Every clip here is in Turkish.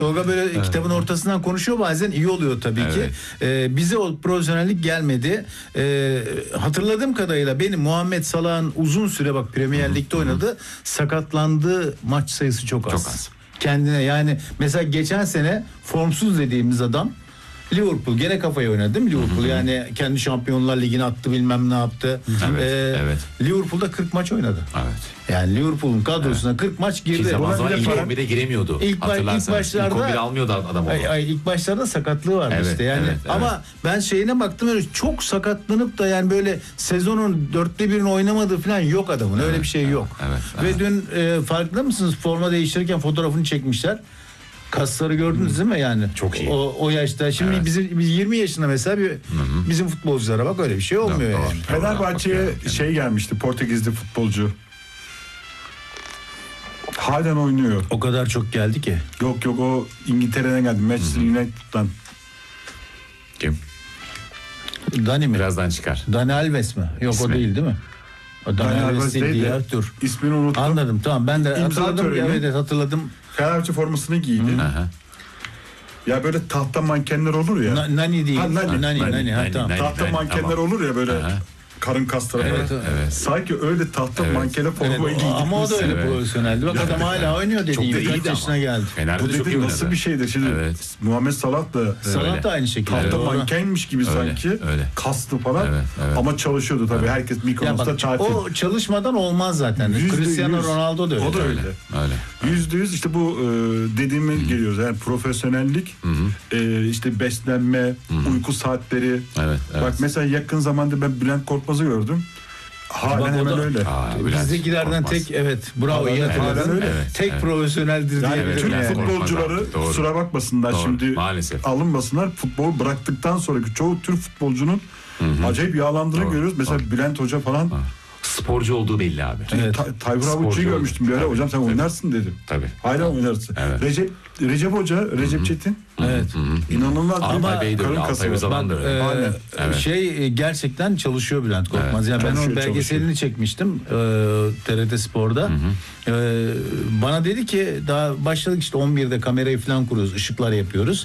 Tolga böyle kitabın ortasından konuşuyor, bazen iyi oluyor tabii ki. Bize o profesyonellik gelmedi. Hatırladığım kadarıyla benim Muhammed Salah'ın uzun süre bak Premier Lig'de oynadı. Sakatlandığı maç sayısı çok az. Kendine yani mesela geçen sene formsuz dediğimiz adam Liverpool gene kafayı oynadı değil mi Liverpool? Yani kendi Şampiyonlar Ligi'ne attı, bilmem ne yaptı. Liverpool'da 40 maç oynadı. Yani Liverpool'un kadrosuna 40 maç girdi. Zaman ilk 11'e giremiyordu. İlk başlarda ilk 11'e almıyordu adam onu. İlk başlarda sakatlığı vardı işte. Yani ama ben şeyine baktım, öyle çok sakatlanıp da yani böyle sezonun 1/4'ünü oynamadığı falan yok adamın. Öyle bir şey yok. Ve dün farkında mısınız? Forma değiştirirken fotoğrafını çekmişler. Kasları gördünüz değil mi yani? Çok iyi. O yaşta. Şimdi biz 20 yaşında mesela bizim futbolculara bak, öyle bir şey olmuyor yani. Fenerbahçe'ye gelmişti, Portekizli futbolcu. Halen oynuyor. O kadar çok geldi ki. Yok o İngiltere'den geldi. Manchester United'dan. Kim? Dani mi? Birazdan çıkar. Dani Alves mi? Yok o değil mi? Dani Alves değil, diğer tür. İsmini unuttum. Anladım, tamam, ben de İmza hatırladım. töreni. Evet, hatırladım. Fenerbahçe formasını giydi. Ya böyle tahta mankenler olur ya. Nani değil. Nani. Tamam. Tahta mankenler olur ya böyle. Karın kasları. Evet. Sanki öyle tahta mankene formayı giydi. Ama o da öyle profesyoneldi. Bak adam hala oynuyor dediğim gibi. Kaç yaşına geldi. Bu dedi nasıl bir şeydir şimdi. Muhammed Salah da aynı şekilde. Tahta mankenmiş gibi sanki. Kastı falan. Ama çalışıyordu tabii. Herkes Mikonos'ta tatil. O çalışmadan olmaz zaten. Cristiano Ronaldo da öyle. O da öyle. %100 işte bu dediğime geliyoruz. Yani profesyonellik, işte beslenme, uyku saatleri. Bak mesela yakın zamanda ben Bülent Korkmaz'ı gördüm. Halen hemen öyle. Bizdekilerden tek bravo, iyi hatırladın. Tek profesyoneldir yani diye. Türk futbolcuları kusura bakmasınlar şimdi, maalesef alınmasınlar. Futbol bıraktıktan sonraki çoğu Türk futbolcunun acayip yağlandığını görüyoruz. Mesela Bülent Hoca falan. Sporcu olduğu belli abi. Tayfur Avuç'u görmüştüm bir ara. Hocam sen oynarsın dedim. Tabii. Hala oynarsın. Recep Hoca, Recep Çetin. İnanılmaz. Ama karın kası. Gerçekten çalışıyor Bülent Korkmaz. Yani ben onun belgeselini çekmiştim TRT Spor'da. Bana dedi ki daha başladık işte 11'de kamerayı falan kuruyoruz, ışıklar yapıyoruz.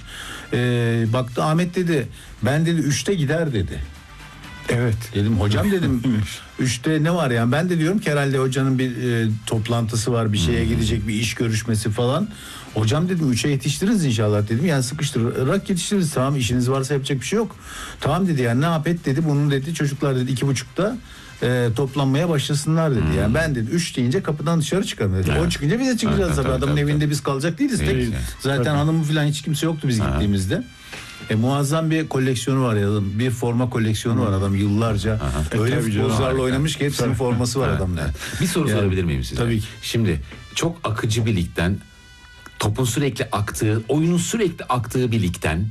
Baktı Ahmet dedi, ben dedi 3'te gider dedi. Evet. Dedim hocam dedim 3'te ne var yani, ben de diyorum ki herhalde hocanın bir toplantısı var, bir şeye gidecek, bir iş görüşmesi falan. Hocam dedim 3'e yetiştiririz inşallah dedim, yani sıkıştırarak yetiştiririz, tamam işiniz varsa yapacak bir şey yok. Tamam dedi, yani ne yap et dedi, bunun dedi çocuklar dedi 2.30'da toplanmaya başlasınlar dedi. Yani ben dedi 3 deyince kapıdan dışarı çıkalım dedi. O çıkınca biz de çıkacağız tabii. Adamın evinde biz kalacak değiliz. Zaten hanımı falan hiç kimse yoktu biz gittiğimizde. Muazzam bir koleksiyonu var ya, bir forma koleksiyonu var adam yıllarca. Öyle futbolcularla oynamış ki hepsinin forması var adamda. Bir soru sorabilir miyim size? Tabii ki. Şimdi çok akıcı bir ligden, topun sürekli aktığı, oyunun sürekli aktığı bir ligden,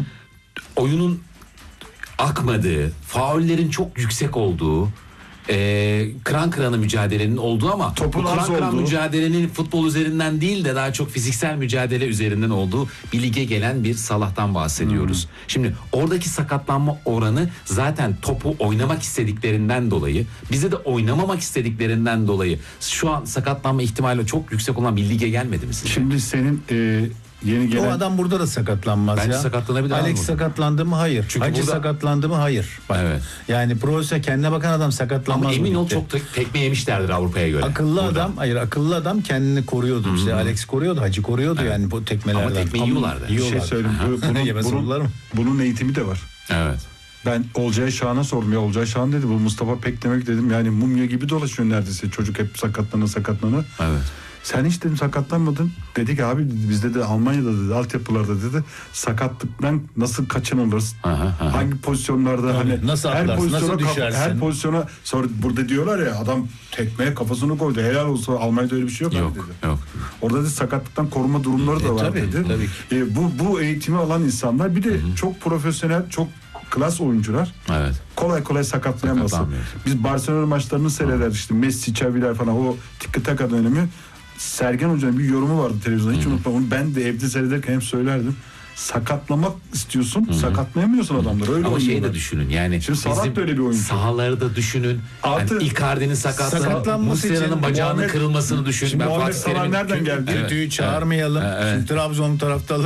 oyunun akmadığı, faullerin çok yüksek olduğu, kıran kırana mücadelenin olduğu ama topun bu kıran kıran mücadelenin futbol üzerinden değil de daha çok fiziksel mücadele üzerinden olduğu bir lige gelen bir Salah'tan bahsediyoruz. Şimdi oradaki sakatlanma oranı zaten topu oynamak istediklerinden dolayı, bize de oynamamak istediklerinden dolayı şu an sakatlanma ihtimali çok yüksek olan bir lige gelmedi mi sizce? Şimdi senin yeni gelen... O adam burada da sakatlanmaz. Bence sakatlanabilir. Alex sakatlandı mı? Hayır. Çünkü Hacı sakatlandı mı? Hayır. Bak, yani profesyonel kendine bakan adam sakatlanmaz. Ama emin ol çok tekme yemişlerdir Avrupa'ya göre. Akıllı adam kendini koruyordu. İşte Alex koruyordu, Hacı koruyordu yani bu tekmelerden. Ama tekme yiyorlardı. Bir şey söyleyeyim. Bunun eğitimi de var. Evet. Ben Olcay Şahan'a sordum ya, Olcay Şahan dedi bu Mustafa Pek demek dedim, yani mumya gibi dolaşıyor neredeyse, çocuk hep sakatlanır. Evet. Sen hiç dedim sakatlanmadın. Dedik abi bizde de Almanya'da dedi altyapılarda dedi sakatlıktan nasıl kaçınılır? Hangi pozisyonlarda hani nasıl atlarsın, nasıl düşersin? Her pozisyona sonra burada diyorlar ya adam tekmeye kafasını koydu. Helal olsun, Almanya'da öyle bir şey yok dedi. Yok. Orada da sakatlıktan koruma durumları da var dedi. Tabii. Bu eğitimi alan insanlar bir de çok profesyonel, çok klas oyuncular. Evet. Kolay sakatlayamazsın. Biz Barcelona maçlarını seyreder işte Messi, Xavi'ler falan, o tiki taka dönemi. Sergen Hoca'nın bir yorumu vardı televizyonda, hiç unutmam onu, ben de evde seyrederken hep söylerdim. sakatlamak istiyorsun, sakatlayamıyorsun adamları. Öyle ama şeyi oynuyorlar. de düşünün yani. Şimdi Salah da öyle bir oyuncu. Sahaları da düşünün. Artı- Yani Icardi'nin sakatlanması Muslera'nın için bacağının Muhammed- kırılmasını düşün. Şimdi Ben Muhammed Fatih Salah Terim'in- nereden geldi? Kötüyü çağırmayalım. Evet. Şimdi Trabzon taraftarları